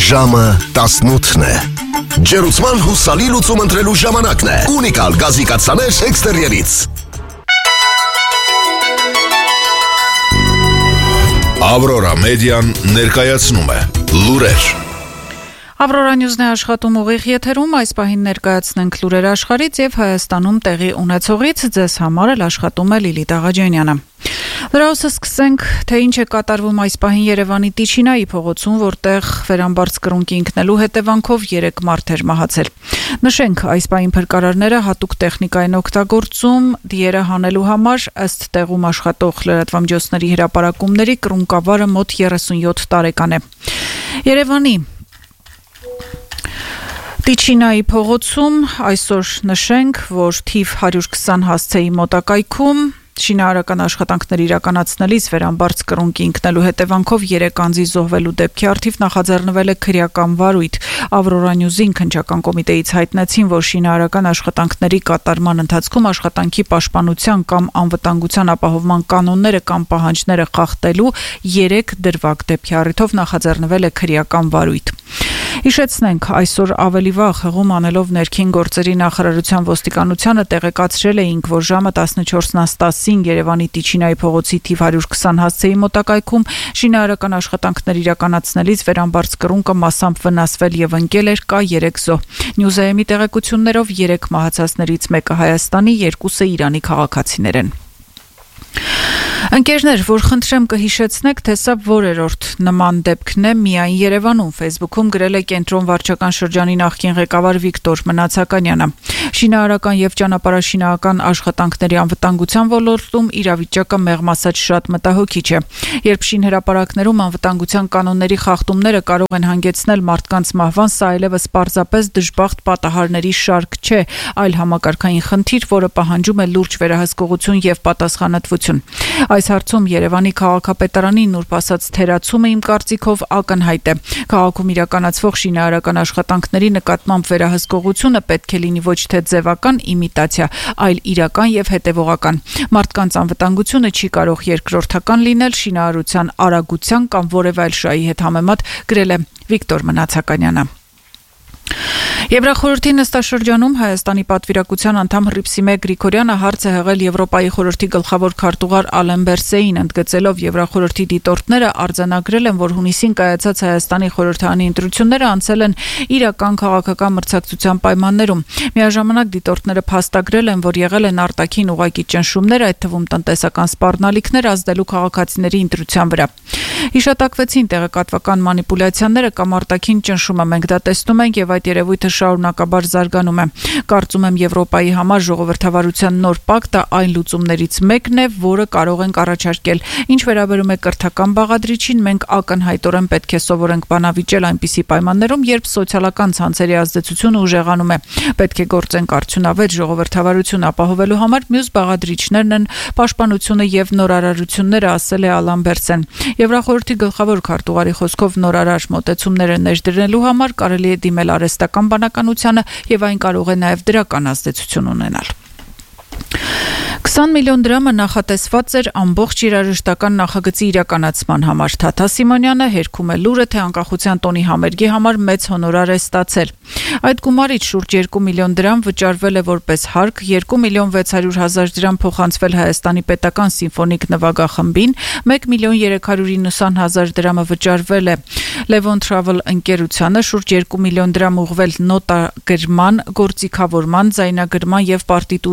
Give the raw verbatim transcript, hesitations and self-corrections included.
Ժամը տասնութն է։ Ջերուցման հուսալի լուծում ընտրելու ժամանակն է։ Ունիկալ գազի կաթսաներ էքստերիերից։ Ավրորա մեդիան ներկայացնում է լուրեր։ Ավրորա Նյուզն է աշխատում ուղիղ եթերում, այս պահին ներկայացնենք լուրեր աշխարհից եւ Հայաստանում տեղի ունեցողից, ձեզ համար էլ աշխատում է Լիլիթ Աղաջանյանը։ Դրանով սկսենք, թե ինչ է կատարվում այս պահին Երևանի Տիչինայի փողոցում, որտեղ վերամբարձ կրունկի ընկնելու հետևանքով երեք մարդ էր մահացել։ Նշենք, այս պահին փրկարարները հատուկ տեխնիկա են օգտագործում դիերը հանելու համար, ըստ տեղում աշխատող լրատվամիջոցների հրապարակումների կրունկավարը մոտ երեսունյոթ տարեկան է։ Երևանի Տիչինայի փողոցում այսօր նշենք, որ թիվ հարյուր քսան հասցեի մոտակայքում շինարարական աշխատանքներ իրականացնելիս վերամբարձ կրունկի ընկնելու հետևանքով երեք անձի զոհվելու դեպքի առթիվ նախաձեռնվել է քրեական վարույթ։ Ավրորա Նյուզին քննչական կոմիտեից հայտնեցին, որ շինարարական աշխատանքների կատարման ընթացքում աշխատանքի պաշտպանության կամ անվտանգության ապահովման կանոնները կամ պահանջները խախտելու երեք դրվագ դեպքի առիթով նախաձեռնվել է քրեական վարույթ։ Հիշեցնենք, այսօր ավելի վաղ հղում անելով ներքին գործերի նախարարության ոստիկանությանը տեղեկացրել էինք, որ ժամը տասնչորսն տասին Երևանի Տիչինայի փողոցի թիվ հարյուր քսան հասցեի մոտակայքում շինարարական աշխատանքներ իրականացնելիս վերամբարձ կրունկը մասամբ վնասվել եւ ընկել էր, կա երեք զոհ։ Նյուզայեմի տեղեկություններով երեք մահացածներից մեկը Հայաստանի, երկուսը Իրանի քաղաքացիներ են։ Ընկերներ, որ խնդրեմ կհիշեցնեք, թե սա որերորդ նման դեպքն է միայն Երևանում, Facebook-ում գրել է Կենտրոն վարչական շրջանի նախկին ղեկավար Վիկտոր Մնացականյանը։ Շինարարական եւ ճանապարհաշինարական աշխատանքների անվտանգության ոլորտում իրավիճակը մեղմ ասած շատ մտահոգիչ է։ Երբ շինհրապարակներում անվտանգության կանոնների խախտումները կարող են հանգեցնել մարդկանց մահվան, սա այլևս պարզապես դժբախտ պատահարների շարք չէ, այլ համակարգային խնդիր, որը պահանջում է լուրջ վերահսկողություն եւ պատասխանատվություն։ Այս հարցում Երևանի քաղաքապետարանի նուրբ ասած թերացումը իմ կարծիքով ակնհայտ է։ Քաղաքում իրականացվող շինարարական աշխատանքների նկատմամբ վերահսկողությունը պետք է լինի ոչ թե ձևական իմիտացիա, այլ իրական եւ հետեւողական։ Մարդկանց անվտանգությունը չի կարող երկրորդական լինել շինարարության արագության կամ որևէ այլ շահի հետ համեմատ, գրել է Վիկտոր Մնացականյանը։ Եվրախորհրդի նստաշրջանում Հայաստանի պատվիրակության անդամ Հռիփսիմե Գրիգորյանը հարց է հղել Եվրոպայի խորհրդի գլխավոր քարտուղար Ալեն Բերսեին, ընդգծելով Եվրախորհրդի դիտորդները արձանագրել են, որ հունիսին կայացած Հայաստանի խորհրդարանի ընտրությունները անցել են իրական քաղաքական մրցակցության պայմաններում։ Միաժամանակ դիտորդները փաստագրել են, որ եղել են արտաքին ուղղակի ճնշումներ, այդ թվում տնտեսական սպառնալիքներ ազդելու քաղաքացիների ընտրության վրա։ Հիշատակվեցին տեղեկատվական մանիպուլյացիաները կամ արտաքին ճնշումը, մենք դա տեսնում ենք եւ այդ երևույթը շարունակաբար զարգանում է։ Կարծում եմ Եվրոպայի համար ժողովրդավարության նոր պակտը այն լուծումներից մեկն է, որը կարող ենք առաջարկել։ Ինչ վերաբերում է կրթական բաղադրիչին, մենք ակնհայտորեն պետք է սովորենք բանավիճել այնպիսի պայմաններում, երբ սոցիալական ցանցերի ազդեցությունը ուժեղանում է։ Պետք է գործենք արդյունավետ ժողովրդավարություն ապահովելու համար, մյուս բաղադրիչներն են պաշտպանությունը եւ նորարարությունները, ասել է Ալան Բերսեն։ Եվրախորհրդի գլխավոր քարտուղարի խոսքով նորարար մոտեցումները ներդրելու համար կարելի է դիմել արհեստական բանականությանը եւ այն կարող է նաեւ դրական ազդեցություն ունենալ։ քսան միլիոն դրամը նախատեսված էր ամբողջ երաժշտական նախագծի իրականացման համար։ Թաթա Սիմոնյանը հերքում է լուրը, թե անկախության տոնի համերգի համար մեծ հոնորար է ստացել։ Այդ գումարից շուրջ երկու միլիոն դրամ վճարվել է որպես հարկ, երկու միլիոն վեց հարյուր հազար դրամ փոխանցվել Հայաստանի պետական սիմֆոնիկ նվագախմբին, մեկ միլիոն երեք հարյուր իննսուն հազար դրամը վճարվել է Levon Travel ընկերությանը, շուրջ երկու միլիոն դրամ ուղղվել նոտագրման, գործիքավորման, ձայնագրման եւ պարտիտուրայի